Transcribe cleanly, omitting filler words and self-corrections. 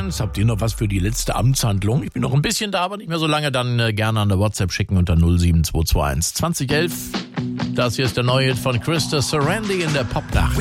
Fans, habt ihr noch was für die letzte Amtshandlung? Ich bin noch ein bisschen da, aber nicht mehr so lange. Dann gerne an der WhatsApp schicken unter 07221 2011. Das hier ist der neue Hit von Krista Sarandon in der Popnacht.